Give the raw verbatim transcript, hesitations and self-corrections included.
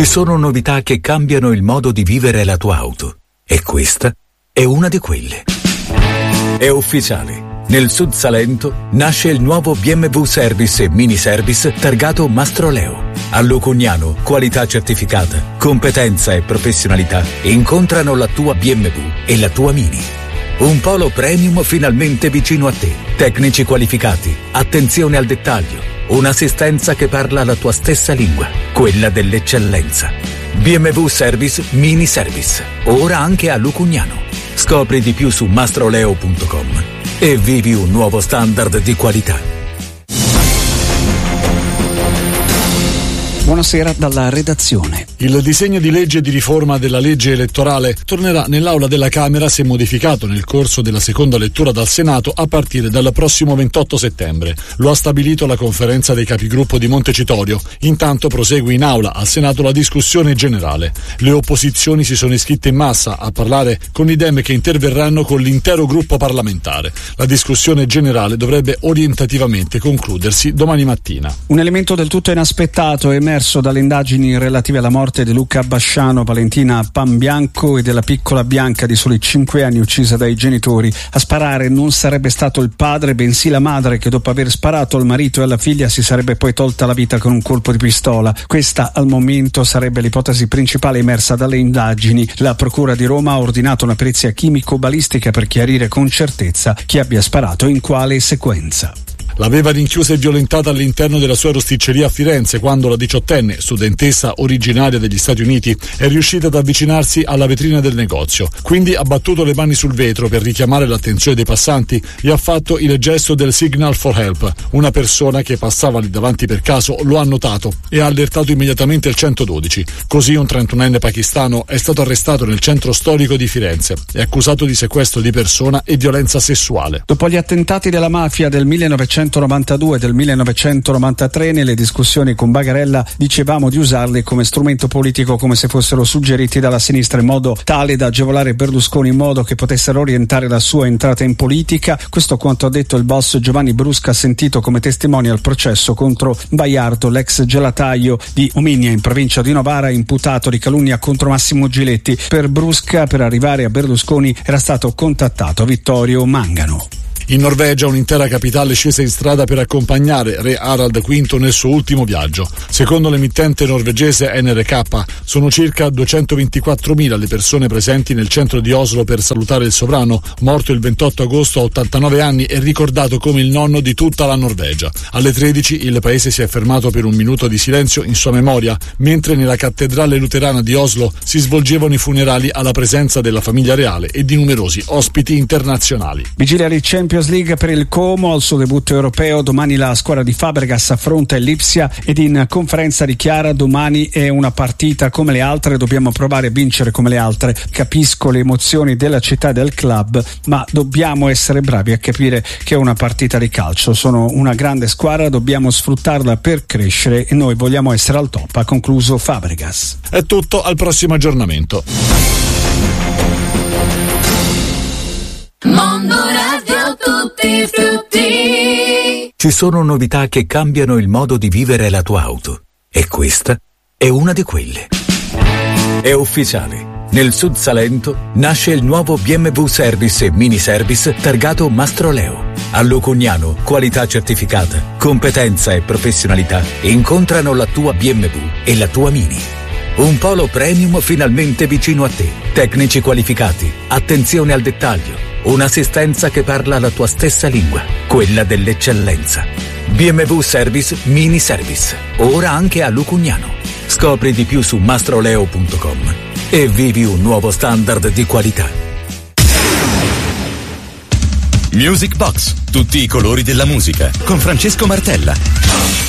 Ci sono novità che cambiano il modo di vivere la tua auto e questa è una di quelle. È ufficiale. Nel Sud Salento nasce il nuovo B M W Service e Mini Service targato Mastroleo. A Lucugnano, qualità certificata, competenza e professionalità incontrano la tua B M W e la tua Mini. Un polo premium finalmente vicino a te. Tecnici qualificati, attenzione al dettaglio, un'assistenza che parla la tua stessa lingua, quella dell'eccellenza. B M W Service Mini Service, ora anche a Lucugnano. Scopri di più su mastroleo punto com e vivi un nuovo standard di qualità. Buonasera dalla redazione. Il disegno di legge di riforma della legge elettorale tornerà nell'aula della Camera se modificato nel corso della seconda lettura dal Senato a partire dal prossimo ventotto settembre. Lo ha stabilito la conferenza dei capigruppo di Montecitorio. Intanto prosegue in aula al Senato la discussione generale. Le opposizioni si sono iscritte in massa a parlare con i Dem che interverranno con l'intero gruppo parlamentare. La discussione generale dovrebbe orientativamente concludersi domani mattina. Un elemento del tutto inaspettato è emerso dalle indagini relative alla morte di Luca Basciano, Valentina Panbianco e della piccola Bianca di soli cinque anni uccisa dai genitori. A sparare non sarebbe stato il padre, bensì la madre, che dopo aver sparato al marito e alla figlia si sarebbe poi tolta la vita con un colpo di pistola. Questa al momento sarebbe l'ipotesi principale emersa dalle indagini. La Procura di Roma ha ordinato una perizia chimico-balistica per chiarire con certezza chi abbia sparato e in quale sequenza. L'aveva rinchiusa e violentata all'interno della sua rosticceria a Firenze quando la diciottenne, studentessa originaria degli Stati Uniti, è riuscita ad avvicinarsi alla vetrina del negozio. Quindi ha battuto le mani sul vetro per richiamare l'attenzione dei passanti e ha fatto il gesto del Signal for Help. Una persona che passava lì davanti per caso lo ha notato e ha allertato immediatamente il centododici. Così un trentunenne pakistano è stato arrestato nel centro storico di Firenze e accusato di sequestro di persona e violenza sessuale. Dopo gli attentati della mafia del millenovecentonovantadue e del millenovecentonovantatré, nelle discussioni con Bagarella dicevamo di usarli come strumento politico, come se fossero suggeriti dalla sinistra in modo tale da agevolare Berlusconi in modo che potessero orientare la sua entrata in politica. Questo quanto ha detto il boss Giovanni Brusca, sentito come testimone al processo contro Baiardo, l'ex gelataio di Ominia in provincia di Novara, imputato di calunnia contro Massimo Giletti. Per Brusca, per arrivare a Berlusconi era stato contattato Vittorio Mangano. In Norvegia un'intera capitale è scesa in strada per accompagnare re Harald quinto nel suo ultimo viaggio. Secondo l'emittente norvegese N R K sono circa duecentoventiquattromila le persone presenti nel centro di Oslo per salutare il sovrano, morto il ventotto agosto a ottantanove anni e ricordato come il nonno di tutta la Norvegia. Alle tredici il paese si è fermato per un minuto di silenzio in sua memoria, mentre nella cattedrale luterana di Oslo si svolgevano i funerali alla presenza della famiglia reale e di numerosi ospiti internazionali. Vigilia di Champions League per il Como al suo debutto europeo. Domani la squadra di Fabregas affronta il Lipsia ed in conferenza dichiara: domani è una partita come le altre, dobbiamo provare a vincere come le altre. Capisco le emozioni della città e del club, ma dobbiamo essere bravi a capire che è una partita di calcio. Sono una grande squadra, dobbiamo sfruttarla per crescere e noi vogliamo essere al top, ha concluso Fabregas. È tutto, al prossimo aggiornamento. Mondo Radio Tutti Frutti. Ci sono novità che cambiano il modo di vivere la tua auto e questa è una di quelle. È ufficiale. Nel Sud Salento nasce il nuovo B M W Service e Mini Service targato Mastroleo. A Lucugnano, qualità certificata, competenza e professionalità incontrano la tua B M W e la tua Mini. Un polo premium finalmente vicino a te. Tecnici qualificati, attenzione al dettaglio, un'assistenza che parla la tua stessa lingua, quella dell'eccellenza. B M W Service Mini Service, ora anche a Lucugnano. Scopri di più su mastroleo punto com e vivi un nuovo standard di qualità. Music Box, tutti i colori della musica, con Francesco Martella.